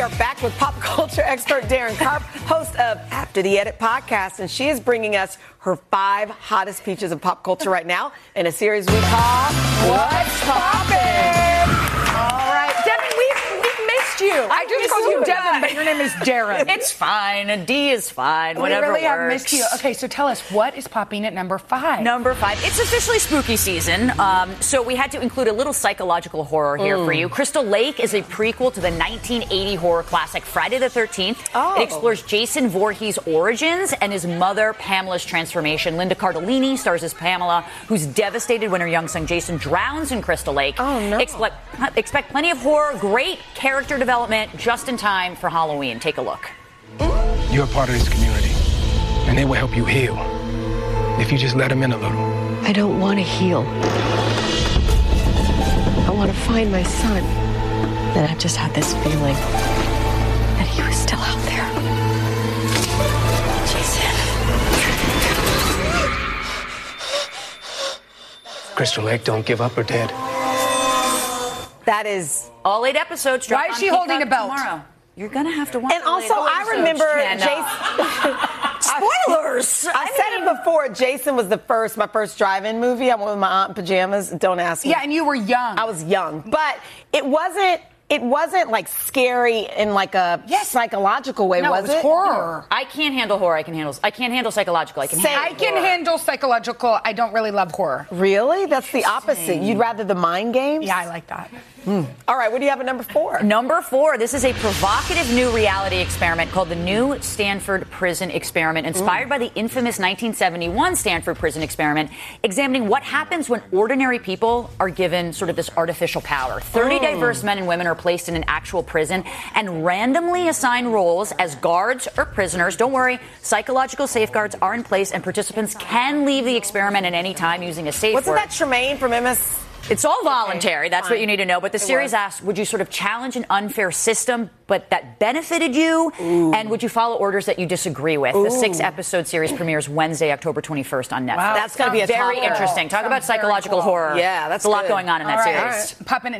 are back with pop culture expert Darren Karp, host of After the Edit podcast, and she is bringing us her 5 hottest features of pop culture right now in a series we call What's Poppin'? All right, Devin, we've missed you. I just called you Devin, but your name is Darren. It's fine. A D is fine. Whatever We really have works. missed you. Okay, so tell us, what is popping at number 5? Number 5. It's officially spooky season, so we had to include a little psychological horror here for you. Crystal Lake is a prequel to the 1980 horror classic Friday the 13th. It explores Jason Voorhees' origins and his mother Pamela's transformation. Linda Cardellini stars as Pamela, who's devastated when her young son Jason drowns in Crystal Lake. Oh, no. Expect plenty of horror, great character development, just in time for Halloween. Take a look. You're a part of this community, and they will help you heal if you just let them in a little. I don't want to heal. I want to find my son. Then I just had this feeling that he was still out there. Jason. Crystal Lake, don't give up, or dead. That is... All 8 episodes. Drop Why is on she holding Peacock a belt? Tomorrow. You're going to have to watch And also, I remember Spoilers! I said it before. Jason was my first drive-in movie. I went with my aunt in pajamas. Don't ask me. Yeah, and you were young. I was young. But it wasn't like scary in like a psychological way, no, was it? it? Horror. I can't handle horror. I can handle psychological. I can handle psychological. I don't really love horror. Really? That's the opposite. You'd rather the mind games? Yeah, I like that. All right, what do you have at number 4? Number 4, this is a provocative new reality experiment called the New Stanford Prison Experiment, inspired by the infamous 1971 Stanford Prison Experiment, examining what happens when ordinary people are given sort of this artificial power. 30 diverse men and women are placed in an actual prison and randomly assigned roles as guards or prisoners. Don't worry, psychological safeguards are in place, and participants can leave the experiment at any time using a safe word. Wasn't that Tremaine from MS? It's all voluntary. That's what you need to know. But the series asks, would you sort of challenge an unfair system, but that benefited you? Ooh. And would you follow orders that you disagree with? Ooh. The 6-episode series premieres Wednesday, October 21st on Netflix. Wow, that's going to be very interesting. Talk about psychological horror. Yeah, that's a lot good. going on in that series. Popping